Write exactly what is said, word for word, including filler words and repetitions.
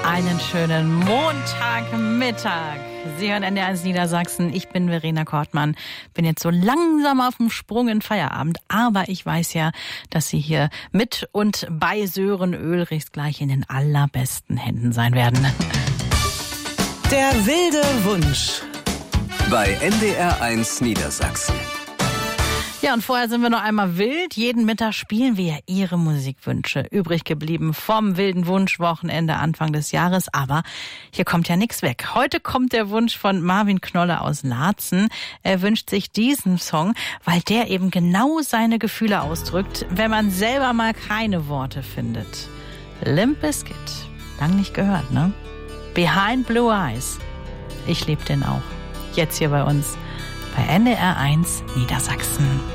Einen schönen Montagmittag. Sie hören N D R eins Niedersachsen. Ich bin Verena Kortmann. Bin jetzt so langsam auf dem Sprung in Feierabend. Aber ich weiß ja, dass Sie hier mit und bei Sören Ulrichs gleich in den allerbesten Händen sein werden. Der wilde Wunsch. Bei N D R eins Niedersachsen. Ja, und vorher sind wir noch einmal wild. Jeden Mittag spielen wir ja Ihre Musikwünsche. Übrig geblieben vom wilden Wunschwochenende Anfang des Jahres. Aber hier kommt ja nichts weg. Heute kommt der Wunsch von Marvin Knolle aus Laatzen. Er wünscht sich diesen Song, weil der eben genau seine Gefühle ausdrückt, wenn man selber mal keine Worte findet. Limp Bizkit. Lang nicht gehört, ne? Behind Blue Eyes. Ich lieb den auch. Jetzt hier bei uns bei N D R eins Niedersachsen.